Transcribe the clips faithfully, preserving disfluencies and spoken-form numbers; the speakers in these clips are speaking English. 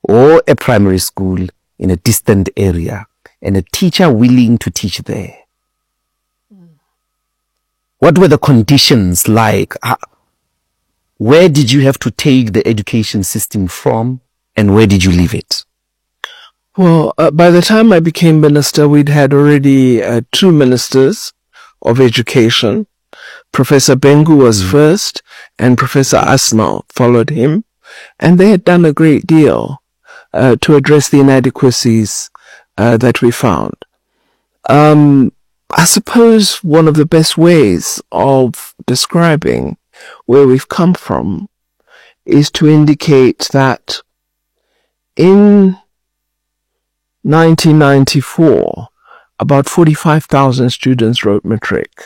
or a primary school in a distant area and a teacher willing to teach there? What were the conditions like? Where did you have to take the education system from, and where did you leave it? Well, uh, by the time I became minister, we'd had already uh, two ministers of education. Professor Bengu was mm. first, and Professor Asmal followed him, and they had done a great deal uh, to address the inadequacies uh, that we found. Um, I suppose one of the best ways of describing where we've come from is to indicate that in nineteen ninety-four, about forty-five thousand students wrote matric.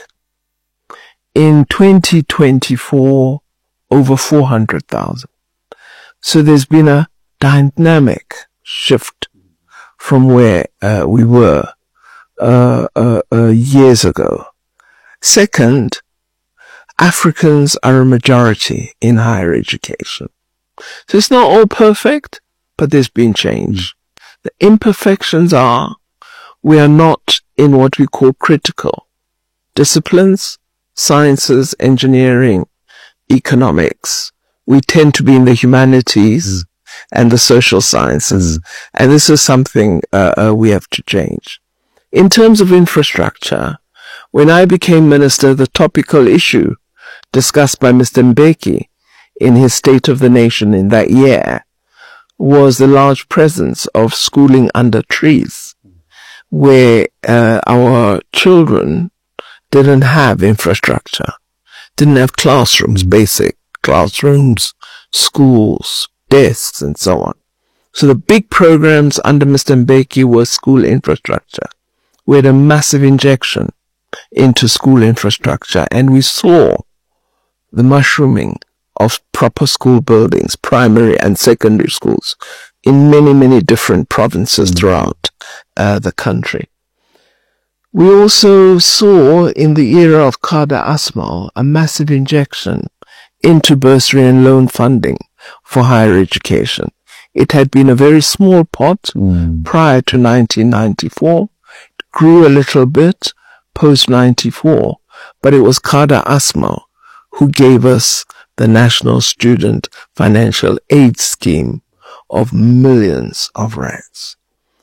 In twenty twenty-four, over four hundred thousand. So there's been a dynamic shift from where uh, we were uh, uh, uh, years ago. Second, Africans are a majority in higher education. So it's not all perfect, but there's been change. The imperfections are we are not in what we call critical disciplines, sciences, engineering, economics. We tend to be in the humanities mm. and the social sciences. Mm. And this is something uh, uh, we have to change. In terms of infrastructure, when I became minister, the topical issue discussed by Mister Mbeki in his State of the Nation in that year was the large presence of schooling under trees, where uh, our children didn't have infrastructure, didn't have classrooms, basic classrooms, schools, desks, and so on. So the big programs under Mister Mbeki were school infrastructure. We had a massive injection into school infrastructure, and we saw the mushrooming of proper school buildings, primary and secondary schools, in many, many different provinces throughout uh, the country. We also saw in the era of Kader Asmal a massive injection into bursary and loan funding for higher education. It had been a very small pot mm. prior to nineteen ninety-four. It grew a little bit post ninety-four, but it was Kader Asmal who gave us the National Student Financial Aid Scheme of millions of rands.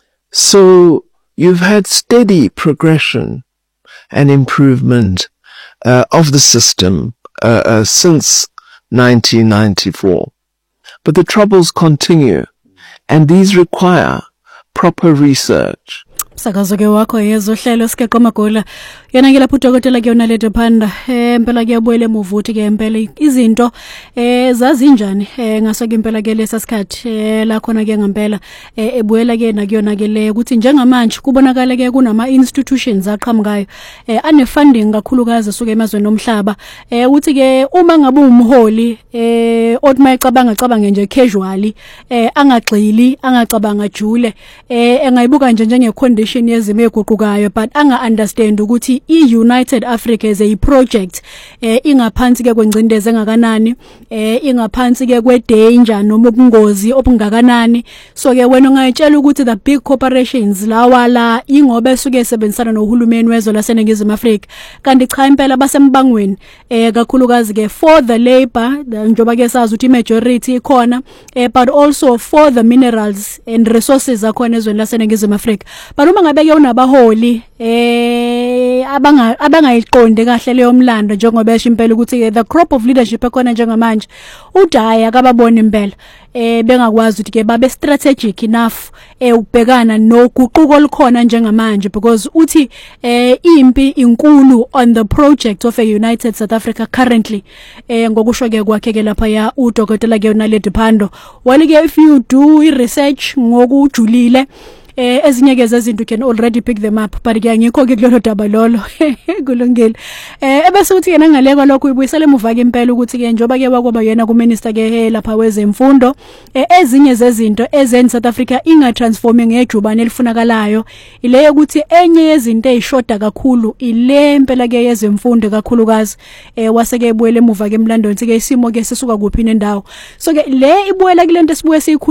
So you've had steady progression and improvement uh, of the system uh, uh, since nineteen ninety-four. But the troubles continue, and these require proper research. Sakazo ke wakho yezo hlelo sike Magula yena ke lapho udokotela ke uNaledi Pandor eh impela ke yabuye emuvuthi ke impela izinto eh zazinjani eh ngaso ke impela ke lesa sikhathi eh la khona ke ngempela eh ebuyela ke nakuyona ke le ukuthi njengamanje kubonakala ke kunama institutions aqhamukayo eh ane funding kakhulukazi suke emazweni omhlaba eh uthi ke uma ngabe umholi eh othi mayicabanga cabange nje casually eh angagxili angacabanga jule eh engayibuka nje njenge condition yezimo eguqukayo, but anga understand ukuthi i-United Africa as a project eh ingaphansi ke kwengcindeze engakanani eh ingaphansi ke kwe danger noma ubungozi obungakanani. So ke wena ungayitshela ukuthi the big corporations lawa la ingobe suke esebenzisana nohulumeni wezwe laseNingizimu Afrika, kanti cha impela basembangweni eh kakhulukazi ke for the labor njoba ke sazi ukuthi majority ikhona eh but also for the minerals and resources akhona ezweni laseNingizimu Afrika. But uma ngabe ke unabaholi eh abanga abangayiqonde kahle leyo mlando njengoba esho impela ukuthi the crop of leadership ekhona njengamanje udaya akababona impela eh bengakwazi ukuthi ke babe strategic enough eh ubhekana noguquko olukhona njengamanje, because uthi eh impi inkulu on the project of a United South Africa currently eh ngokusho ke kwakhe ke lapha ya udokotela ke uNaledi Pandor wali ke if you do research ngokujulile eh ezinye ke zezinto can already pick them up, but ke ngikho ke kulelo daba lolo kulungile eh ebese uthi yena ngaleko lokho uyibuyisela emuva ke impela ukuthi ke njoba ke wakuba yena ku minister ke lapha wezemfundo eh ezinye zezinto ezen South Africa inga transforming ngejubane elifunakalayo ile ukuthi enye yezinto ezishoda kakhulu ile impela ke yezemfundo kakhulukazi eh waseke ebuyele emuva ke emlandweni ke isimo ke sisuka kuphi nendawo. So ke le ibuela kulento sibuye